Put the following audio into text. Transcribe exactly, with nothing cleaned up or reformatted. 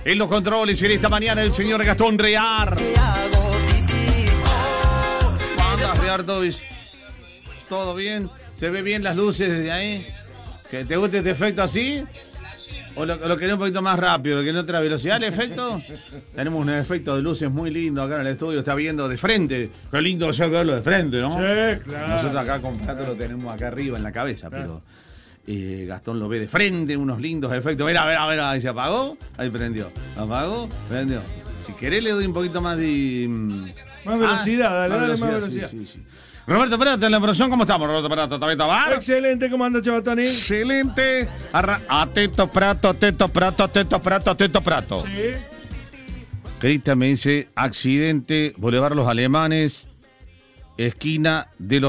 En los controles en esta mañana el señor Gastón Rear. ¿Cómo andas, Rear? ¿Todo bien? ¿Todo bien? ¿Se ve bien las luces desde ahí? ¿Que te gusta este efecto así? ¿O lo, lo querés un poquito más rápido? ¿Lo querés otra velocidad el efecto? Tenemos un efecto de luces muy lindo acá en el estudio. Está viendo de frente. Qué lindo ya verlo de frente, ¿no? Sí, claro. Nosotros acá con Pato lo tenemos acá arriba en la cabeza, pero eh, Gastón lo ve de frente, unos lindos efectos. Mira, mira, mira, ahí se apagó, ahí prendió. Apagó, prendió. Si querés le doy un poquito más de... Más velocidad, ah, dale, dale más velocidad. Sí, sí, sí. Roberto Perato en la producción, ¿cómo estamos, Roberto Perato? ¿Está bien, Tabar? Excelente, ¿cómo anda, Chabatoni? Excelente. Arra atento, Prato, atento, Prato, atento, Prato, atento, Prato. Sí. Cristian me dice, accidente, Boulevard Los Alemanes, esquina de los